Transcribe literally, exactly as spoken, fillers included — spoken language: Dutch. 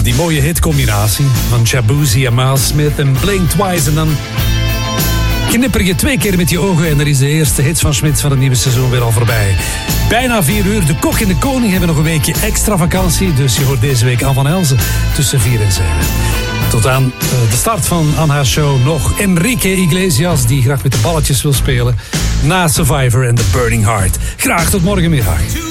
die mooie hitcombinatie van Shaboozey en Miles Smith en Blink Twice. En dan knipper je twee keer met je ogen en er is de eerste hits van Smits van het nieuwe seizoen weer al voorbij. Bijna vier uur. De Kok en de Koning hebben nog een weekje extra vakantie. Dus je hoort deze week Anne van Elzen tussen vier en zeven. Tot aan uh, de start van Anha's show nog Enrique Iglesias, die graag met de balletjes wil spelen. Na Survivor en The Burning Heart. Graag tot morgenmiddag.